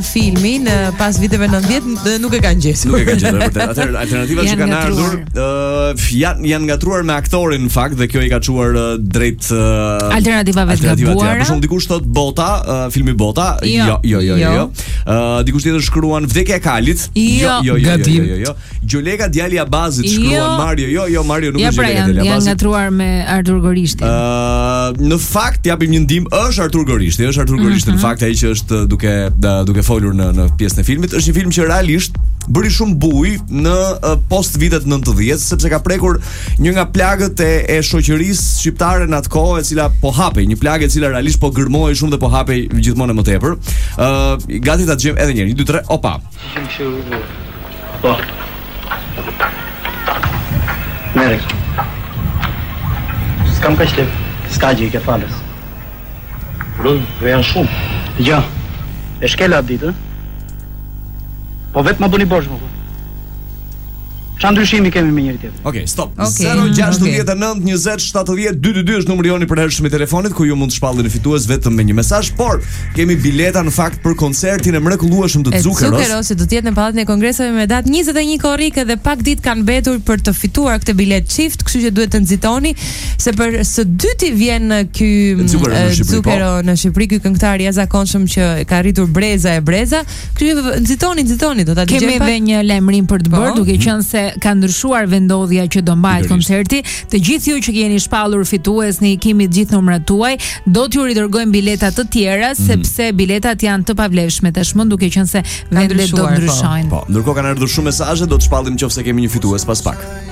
filmin pas viteve 90 nuk e kanë gjetur. Nuk e kanë gjetur vërtet. Atëherë alternativat që kanë ardhur janë ngatruar me aktorin në fakt dhe kjo i ka çuar drejt alternativave të gabuara. Për shembull dikush thot Bota, filmi Bota. Jo. Dikush tjetër shkruan Vdekja e Kalit. Jo. Gjolega djali i Abazit shkruan Mario. Jo, Mario nuk është Gjolega djali i Abazit. Janë ngatruar me Artur Gorishtin. Në fakt japim një ndim, është Artur Gorishti, në fakt ai që është duke folur në pjesën e filmit. Është një film që realisht bëri shumë buj në post vitet 90, sepse ka prekur një nga plagët e shoqërisë shqiptare në atë kohë, e cila po hapej, një plagë e cila realisht po gërmohej shumë dhe po hapej gjithmonë më tepër. Gati ta djem edhe një herë, 1 2 3, opa. Po. Merë. S'kam kaq lep. S'ka gjë, ke falës. Janë shumë. Ja. E shkela atë ditë. Po vetë më bëni borxh më. Çfarë ndryshimi kemi me njëri tjetrin? Okej, stop. 069 20 70 222 është numri joni për hershëm i telefonit ku ju mund të shpallni fitues vetëm me një mesazh, por kemi bileta në fakt për koncertin e mrekullueshëm të Zukeros. Do të jetë në Pallatin e Kongreseve me datë 21 korrik dhe pak ditë kanë mbetur për të fituar këtë bilet çift, kështu që duhet të nxitoni se për së dyti vjen ky Zukero në Shqipëri, ky këngëtar i jashtëzakonshëm që ka arritur breza e breza. Kështu që nxitoni, do ta dëgjojmë. Kemi edhe një lajmërim për të bërë, duke qenë se ka ndryshuar vendodhja që do mbahet koncerti. Të gjithë ju që keni shpallur fitues në ikimin të gjithë numrat tuaj, do t'ju ridërgojmë bileta të tjera sepse biletat janë të pavlefshme tashmë, duke qenë se vendet do ndryshojnë. Po, ndërkohë kanë ardhur shumë mesazhe, do të shpallim nëse kemi një fitues pas pak.